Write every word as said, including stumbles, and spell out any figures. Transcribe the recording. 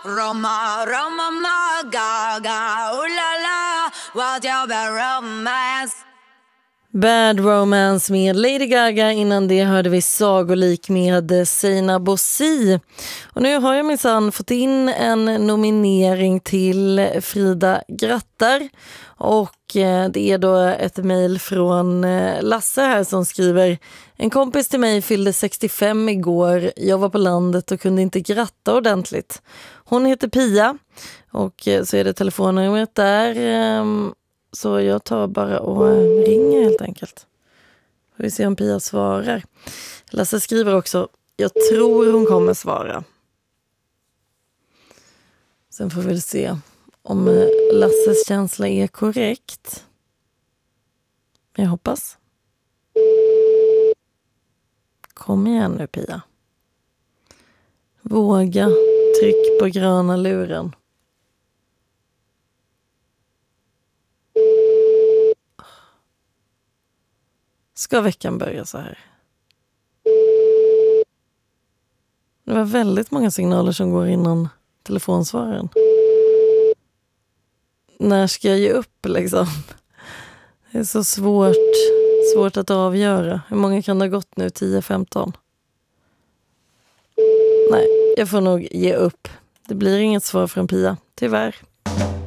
Roma, Roma, ma, gaga, ooh la la, what your bad romance. Bad Romance med Lady Gaga. Innan det hörde vi Sagolik med Seina Bossi. Och nu har jag minsann fått in en nominering till Frida Grattar. Och det är då ett mejl från Lasse här som skriver: en kompis till mig fyllde sextiofem igår. Jag var på landet och kunde inte gratta ordentligt. Hon heter Pia och så är det telefonnumret där. Så jag tar bara och ringer helt enkelt. Vi ser om Pia svarar. Lasse skriver också: jag tror hon kommer svara. Sen får vi se om Lasses känsla är korrekt. Jag hoppas. Kom igen nu, Pia. Våga, tryck på gröna luren. Ska veckan börja så här? Det var väldigt många signaler som går innan telefonsvararen. När ska jag ge upp liksom? Det är så svårt, svårt att avgöra. Hur många kan det ha gått nu? tio femton? Nej, jag får nog ge upp. Det blir inget svar från Pia, tyvärr.